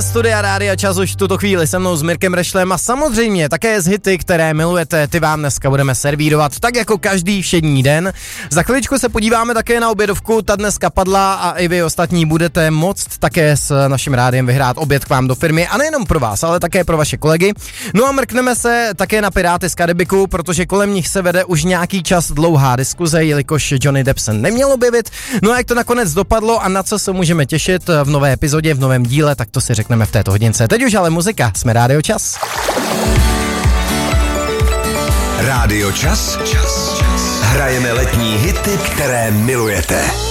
Studia Rádia Čas už v tuto chvíli se mnou s Mirkem Rešlem a samozřejmě také z hity, které milujete, ty vám dneska budeme servírovat, tak jako každý všední den. Za chviličku se podíváme také na obědovku, ta dneska padla a i vy ostatní budete moct také s naším rádiem vyhrát oběd k vám do firmy a nejenom pro vás, ale také pro vaše kolegy. No a mrkneme se také na Piráty z Karibiku, protože kolem nich se vede už nějaký čas dlouhá diskuze, jelikož Johnny Depp se neměl objevit. No a jak to nakonec dopadlo a na co se můžeme těšit v nové epizodě, v novém díle, tak to si řekneme v této hodince. Teď už ale muzika, jsme Rádio Čas. Rádio Čas. Hrajeme letní hity, které milujete.